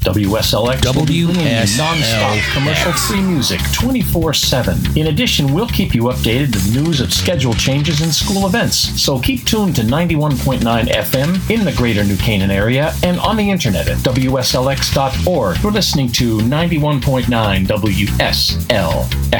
WSLX will be bringing you non-stop WSLX. commercial-free music 24/7. In addition, we'll keep you updated with news of schedule changes and school events. So keep tuned to 91.9 FM in the greater New Canaan area and on the internet at WSLX.org. You're listening to 91.9 WSLX.